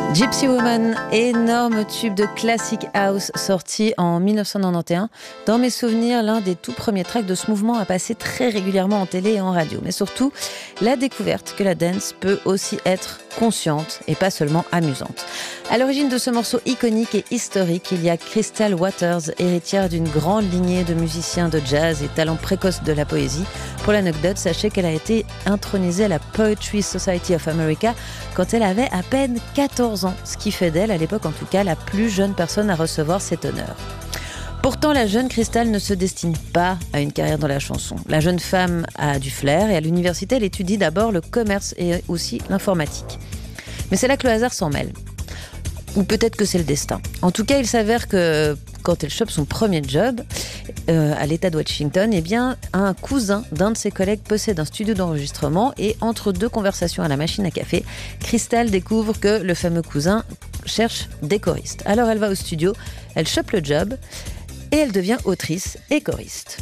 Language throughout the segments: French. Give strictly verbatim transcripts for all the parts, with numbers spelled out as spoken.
Gypsy Woman, énorme tube de classic house sorti en dix-neuf cent quatre-vingt-onze. Dans mes souvenirs, l'un des tout premiers tracks de ce mouvement a passé très régulièrement en télé et en radio. Mais surtout, la découverte que la dance peut aussi être consciente et pas seulement amusante. À l'origine de ce morceau iconique et historique, il y a Crystal Waters, héritière d'une grande lignée de musiciens de jazz et talents précoces de la poésie. Pour l'anecdote, sachez qu'elle a été intronisée à la Poetry Society of America quand elle avait à peine quatorze ans, ce qui fait d'elle, à l'époque en tout cas, la plus jeune personne à recevoir cet honneur. Pourtant, la jeune Crystal ne se destine pas à une carrière dans la chanson. La jeune femme a du flair et à l'université, elle étudie d'abord le commerce et aussi l'informatique. Mais c'est là que le hasard s'en mêle. Ou peut-être que c'est le destin. En tout cas, il s'avère que quand elle chope son premier job euh, à l'État de Washington, eh bien, un cousin d'un de ses collègues possède un studio d'enregistrement et entre deux conversations à la machine à café, Crystal découvre que le fameux cousin cherche des choristes. Alors elle va au studio, elle chope le job et elle devient autrice et choriste.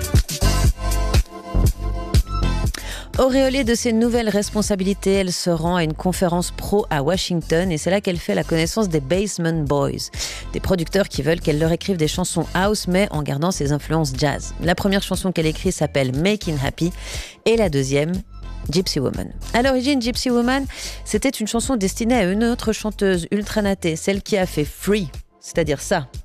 Auréolée de ses nouvelles responsabilités, elle se rend à une conférence pro à Washington et c'est là qu'elle fait la connaissance des Basement Boys, des producteurs qui veulent qu'elle leur écrive des chansons house mais en gardant ses influences jazz. La première chanson qu'elle écrit s'appelle Making Happy et la deuxième, Gypsy Woman. À l'origine, Gypsy Woman, c'était une chanson destinée à une autre chanteuse ultra natée, celle qui a fait Free, c'est-à-dire ça.